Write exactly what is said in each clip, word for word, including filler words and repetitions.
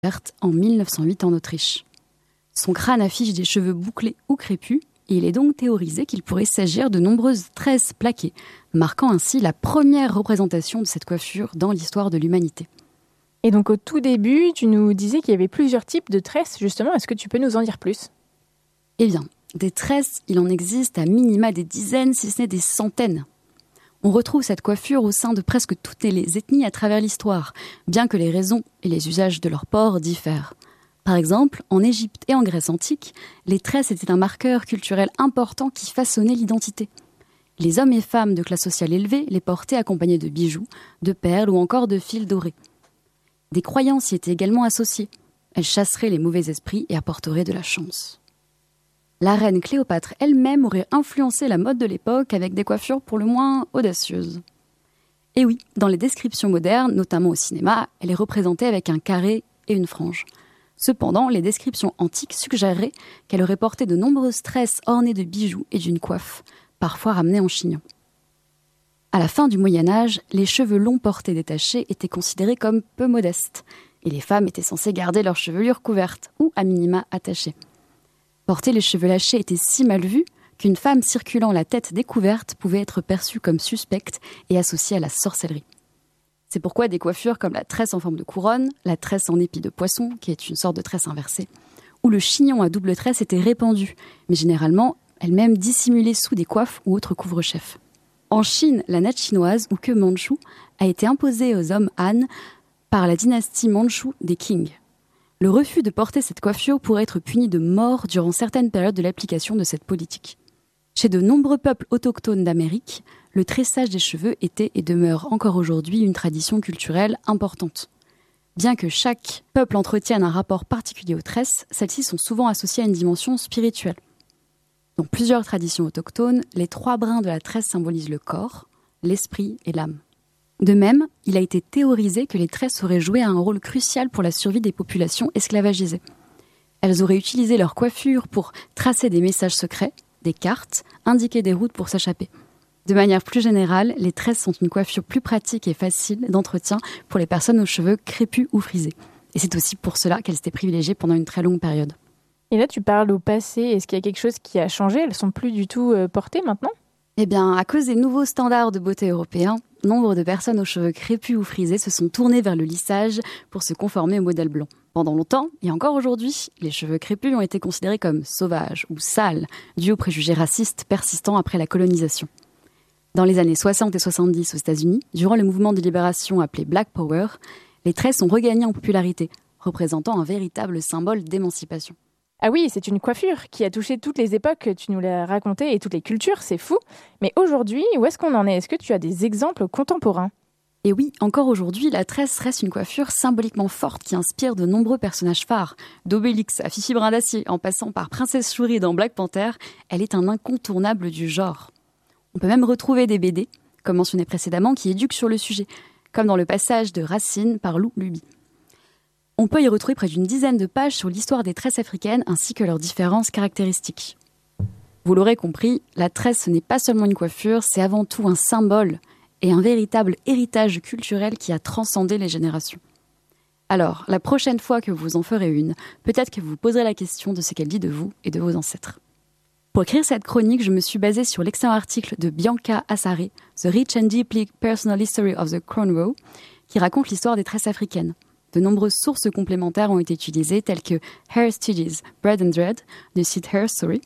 en mille neuf cent huit en Autriche. Son crâne affiche des cheveux bouclés ou crépus et il est donc théorisé qu'il pourrait s'agir de nombreuses tresses plaquées, marquant ainsi la première représentation de cette coiffure dans l'histoire de l'humanité. Et donc au tout début, tu nous disais qu'il y avait plusieurs types de tresses, justement. Est-ce que tu peux nous en dire plus ? Eh bien, des tresses, il en existe à minima des dizaines, si ce n'est des centaines. On retrouve cette coiffure au sein de presque toutes les ethnies à travers l'histoire, bien que les raisons et les usages de leur port diffèrent. Par exemple, en Égypte et en Grèce antique, les tresses étaient un marqueur culturel important qui façonnait l'identité. Les hommes et femmes de classe sociale élevée les portaient accompagnés de bijoux, de perles ou encore de fils dorés. Des croyances y étaient également associées. Elles chasseraient les mauvais esprits et apporteraient de la chance. La reine Cléopâtre elle-même aurait influencé la mode de l'époque avec des coiffures pour le moins audacieuses. Et oui, dans les descriptions modernes, notamment au cinéma, elle est représentée avec un carré et une frange. Cependant, les descriptions antiques suggéreraient qu'elle aurait porté de nombreuses tresses ornées de bijoux et d'une coiffe, parfois ramenée en chignon. À la fin du Moyen-Âge, les cheveux longs portés détachés étaient considérés comme peu modestes, et les femmes étaient censées garder leur chevelure couverte ou à minima attachée. Porter les cheveux lâchés était si mal vu qu'une femme circulant la tête découverte pouvait être perçue comme suspecte et associée à la sorcellerie. C'est pourquoi des coiffures comme la tresse en forme de couronne, la tresse en épi de poisson, qui est une sorte de tresse inversée, ou le chignon à double tresse étaient répandues, mais généralement elles-mêmes dissimulées sous des coiffes ou autres couvre-chefs. En Chine, la natte chinoise, ou queue mandchoue, a été imposée aux hommes Han par la dynastie mandchoue des Qing. Le refus de porter cette coiffure pourrait être puni de mort durant certaines périodes de l'application de cette politique. Chez de nombreux peuples autochtones d'Amérique, le tressage des cheveux était et demeure encore aujourd'hui une tradition culturelle importante. Bien que chaque peuple entretienne un rapport particulier aux tresses, celles-ci sont souvent associées à une dimension spirituelle. Dans plusieurs traditions autochtones, les trois brins de la tresse symbolisent le corps, l'esprit et l'âme. De même, il a été théorisé que les tresses auraient joué un rôle crucial pour la survie des populations esclavagisées. Elles auraient utilisé leur coiffure pour tracer des messages secrets, des cartes, indiquer des routes pour s'échapper. De manière plus générale, les tresses sont une coiffure plus pratique et facile d'entretien pour les personnes aux cheveux crépus ou frisés. Et c'est aussi pour cela qu'elles étaient privilégiées pendant une très longue période. Et là, tu parles au passé. Est-ce qu'il y a quelque chose qui a changé ? Elles sont plus du tout euh, portées maintenant ? Eh bien, à cause des nouveaux standards de beauté européens, nombre de personnes aux cheveux crépus ou frisés se sont tournées vers le lissage pour se conformer au modèle blond. Pendant longtemps, et encore aujourd'hui, les cheveux crépus ont été considérés comme sauvages ou sales, dû aux préjugés racistes persistants après la colonisation. Dans les années soixante et soixante-dix aux États-Unis, durant le mouvement de libération appelé Black Power, les tresses ont regagné en popularité, représentant un véritable symbole d'émancipation. Ah oui, c'est une coiffure qui a touché toutes les époques, tu nous l'as raconté, et toutes les cultures, c'est fou. Mais aujourd'hui, où est-ce qu'on en est ? Est-ce que tu as des exemples contemporains ? Et oui, encore aujourd'hui, la tresse reste une coiffure symboliquement forte qui inspire de nombreux personnages phares. D'Obélix à Fifi Brin d'Acier, en passant par Princesse Shuri dans Black Panther, elle est un incontournable du genre. On peut même retrouver des B D, comme mentionné précédemment, qui éduquent sur le sujet, comme dans le passage de Racine par Lou Luby. On peut y retrouver près d'une dizaine de pages sur l'histoire des tresses africaines ainsi que leurs différences caractéristiques. Vous l'aurez compris, la tresse ce n'est pas seulement une coiffure, c'est avant tout un symbole et un véritable héritage culturel qui a transcendé les générations. Alors, la prochaine fois que vous en ferez une, peut-être que vous vous poserez la question de ce qu'elle dit de vous et de vos ancêtres. Pour écrire cette chronique, je me suis basée sur l'excellent article de Bianca Assare, The Rich and Deeply Personal History of the Cornrow, qui raconte l'histoire des tresses africaines. De nombreuses sources complémentaires ont été utilisées, telles que Hair Studies, Bread and Dread, du site Hair Story.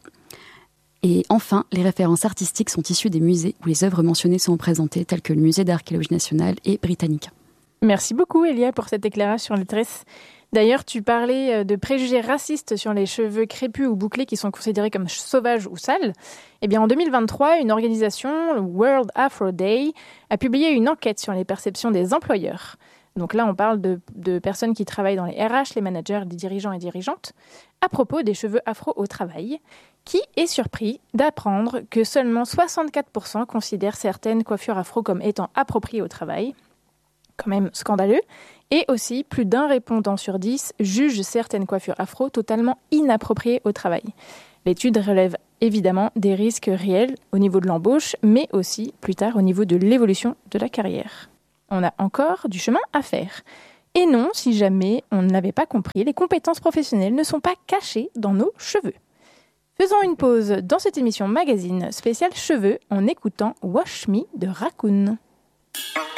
Et enfin, les références artistiques sont issues des musées où les œuvres mentionnées sont présentées, telles que le Musée d'archéologie nationale et Britannica. Merci beaucoup, Elia, pour cet éclairage sur les tresses. D'ailleurs, tu parlais de préjugés racistes sur les cheveux crépus ou bouclés qui sont considérés comme sauvages ou sales. Eh bien, en deux mille vingt-trois, une organisation, le World Afro Day, a publié une enquête sur les perceptions des employeurs. Donc là, on parle de, de personnes qui travaillent dans les R H, les managers, les dirigeants et dirigeantes, à propos des cheveux afro au travail, qui est surpris d'apprendre que seulement soixante-quatre pour cent considèrent certaines coiffures afro comme étant appropriées au travail. Quand même scandaleux. Et aussi, plus d'un répondant sur dix juge certaines coiffures afro totalement inappropriées au travail. L'étude relève évidemment des risques réels au niveau de l'embauche, mais aussi plus tard au niveau de l'évolution de la carrière. On a encore du chemin à faire. Et non, si jamais on ne l'avait pas compris, les compétences professionnelles ne sont pas cachées dans nos cheveux. Faisons une pause dans cette émission magazine spéciale cheveux en écoutant Wash Me de Raccoon.